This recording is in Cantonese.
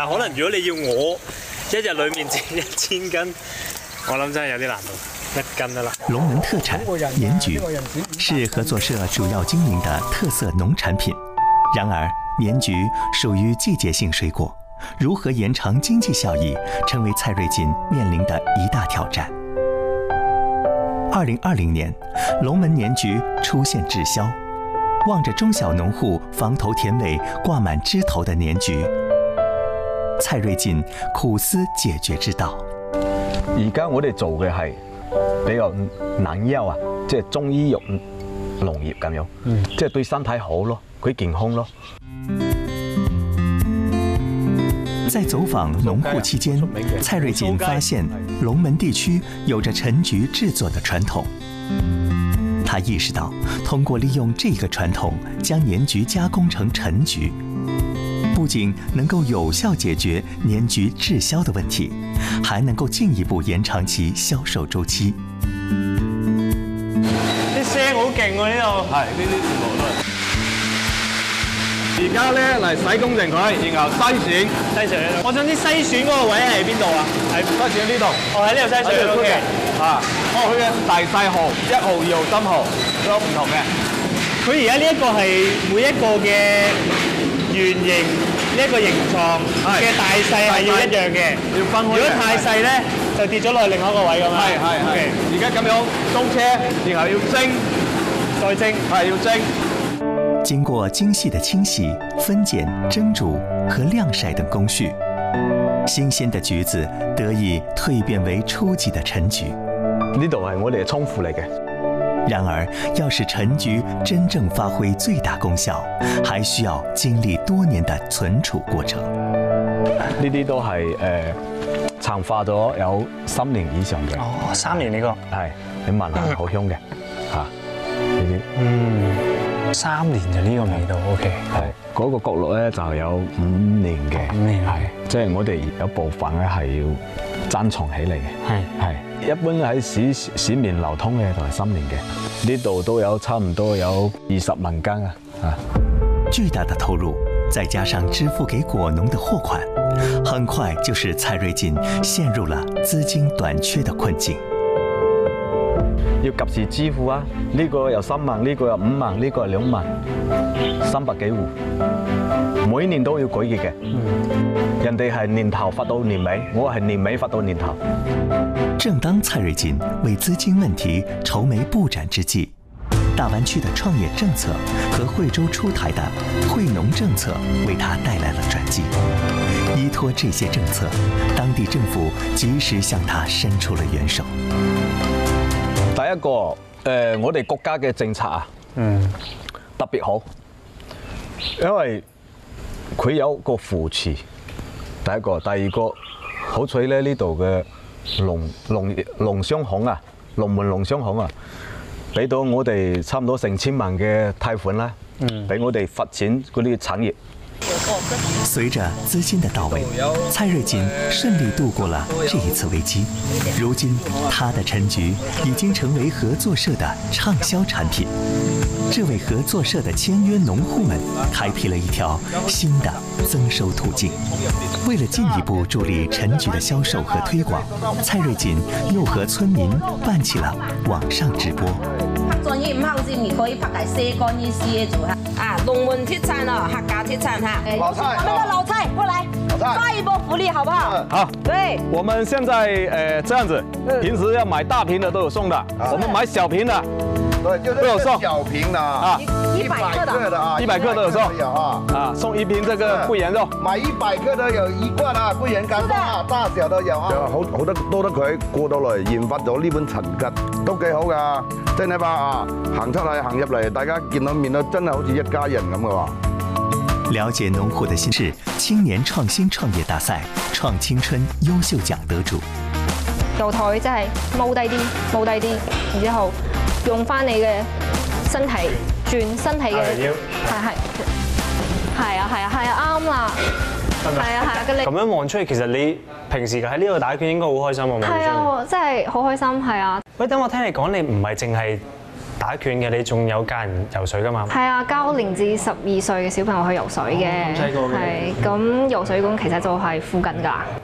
但係可能如果你要我一日裡面剪1000斤，我諗真係有啲難度，1斤得啦。 龙门特产年桔是合作社主要经营的特色农产品。然而，年桔属于季节性水果，如何延长经济效益，成为蔡瑞锦面临的一大挑战。2020年，龙门年桔出现滞销。望着中小农户房头田尾挂满枝头的年桔，蔡瑞锦苦思解決之道。 而家我哋做嘅係比較難休啊，即係中醫藥農業咁樣，即係對身體好咯，佢健康咯。 在走访农户期间，蔡瑞锦发现龙门地区有着陈菊制作的传统。他意识到，通过利用这个传统，将年桔加工成陈菊，不仅能够有效解决年桔滞销的问題，還能夠進一步延長其銷售周期。 啲聲好勁喎呢度。 係呢啲全部都係。而家咧嚟洗乾淨佢，然後篩選。 我想知篩選嗰個位係邊度啊？係篩選呢度。 哦，喺呢度篩選 ，OK。 啊，佢嘅大細號、1號、2號、3號都有唔同嘅。 佢而家呢一個係每一個嘅圓形呢一個形狀嘅大細係要一樣嘅， 要分開。 如果太細咧，就跌咗落去另外一個位咁樣。 係。而家咁樣裝車，然後要蒸， 再蒸， 係要蒸。 經過精細的清洗、分揀、蒸煮和晾曬等工序，新鮮的橘子得以蛻變為初級的陳橘。 呢度係我哋嘅倉庫嚟嘅。 然而，要使陳橘真正發揮最大功效，還需要經歷多年的存儲過程。 呢啲都係陳化咗有3年以上嘅。 哦，3年呢個係，你聞下好香嘅嚇呢啲。 3年就呢個味道 ，OK。 係嗰個角落咧就有5年嘅。5年係，即係我哋有部分咧係要珍藏起嚟嘅。係。一般喺市面流通嘅就係3年嘅，呢度都有差唔多有20萬斤啊！ 巨大的投入，再加上支付給果農的貨款，很快就使蔡瑞錦陷入了資金短缺的困境。 要及時支付啊！呢個有3萬，呢個有5萬，呢個有2萬，300幾戶，每年都要改結嘅。人哋係年頭發到年尾，我係年尾發到年頭。 正當蔡瑞錦為資金問題愁眉不展之際，大灣區的創業政策和惠州出台的惠農政策為他帶來了轉機。依託這些政策，當地政府及時向他伸出了援手。 第一個，我哋國家嘅政策啊，特別好，因為佢有個扶持。第一個，第二個，好彩咧呢度嘅農商行啊，龍門農商行啊，俾到我哋差唔多成千萬嘅貸款啦，俾我哋發展嗰啲產業。 隨着資金的到位，蔡瑞錦順利度過了這一次危機。如今，他的陳橘已經成為合作社的暢銷產品。這為合作社的簽約農戶們開闢了一條新的增收途徑。為了進一步助力陳橘的銷售和推廣，蔡瑞錦又和村民辦起了網上直播。 拍咗呢5號先，你可以拍嚟4個意思嘅做啊，龍門鐵餐哦，客家鐵餐哈。 老菜， 我們的老菜過來，發一波福利好不好？ 好， 對。 我們現在這樣子，平時要買大瓶的都有送的，我們買小瓶的。 對，就是都有送小瓶的啊，100克的啊 ，100克都有送， 有啊， 送1瓶這個桂圓肉， 買100克的有1罐啊，桂圓乾貨啊，大小都有啊。好得多得佢過到嚟研發咗呢本陳吉，都幾好噶，真係吧啊，行出嚟行入嚟，大家見到面都真係好似一家人咁嘅喎。 了解農戶的心事，青年創新創業大賽創青春優秀獎得主。 右台即係踎低啲，然之後用翻你嘅身體轉身體嘅，係啊啱啦，係啊嘅你咁樣望出去，其實你平時喺呢度打拳應該好開心啊嘛。 係啊，真係好開心，係啊。 喂，等我聽你講，你唔係淨係打拳嘅，你仲有教人游水㗎嘛？ 係啊，教0至12歲嘅小朋友去游水嘅，係咁游水館其實就係附近㗎。